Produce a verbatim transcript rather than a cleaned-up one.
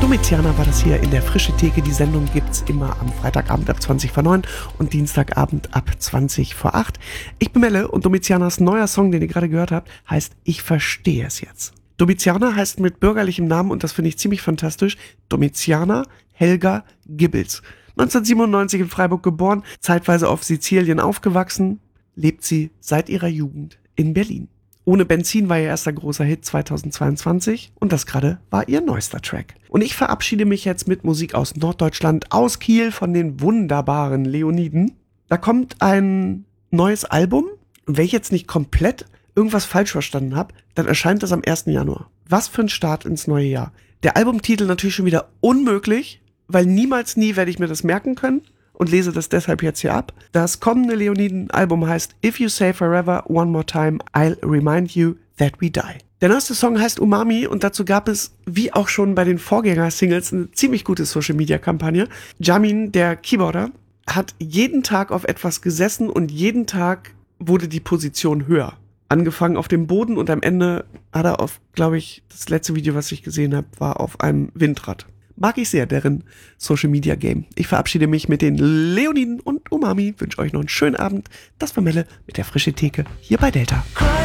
Domiziana war das hier in der Frische Theke. Die Sendung gibt's immer am Freitagabend ab zwanzig vor neun und Dienstagabend ab zwanzig vor acht. Ich bin Melle und Domizianas neuer Song, den ihr gerade gehört habt, heißt Ich verstehe es jetzt. Domiziana heißt mit bürgerlichem Namen, und das finde ich ziemlich fantastisch, Domiziana Helga Gibbels. neunzehnhundertsiebenundneunzig in Freiburg geboren, zeitweise auf Sizilien aufgewachsen, lebt sie seit ihrer Jugend in Berlin. Ohne Benzin war ihr erster großer Hit zweitausendzweiundzwanzig und das gerade war ihr neuester Track. Und ich verabschiede mich jetzt mit Musik aus Norddeutschland, aus Kiel, von den wunderbaren Leoniden. Da kommt ein neues Album, und wenn ich jetzt nicht komplett irgendwas falsch verstanden habe, dann erscheint das am ersten Januar. Was für ein Start ins neue Jahr. Der Albumtitel natürlich schon wieder unmöglich, weil niemals nie werde ich mir das merken können. Und lese das deshalb jetzt hier ab. Das kommende Leoniden-Album heißt If You Say Forever One More Time, I'll Remind You That We Die. Der neueste Song heißt Umami und dazu gab es, wie auch schon bei den Vorgänger-Singles, eine ziemlich gute Social-Media-Kampagne. Jamin, der Keyboarder, hat jeden Tag auf etwas gesessen und jeden Tag wurde die Position höher. Angefangen auf dem Boden und am Ende hat er auf, glaube ich, das letzte Video, was ich gesehen habe, war auf einem Windrad. Mag ich sehr, deren Social Media Game. Ich verabschiede mich mit den Leoniden und Umami. Wünsche euch noch einen schönen Abend. Das war Melle mit der Frische Theke hier bei Delta.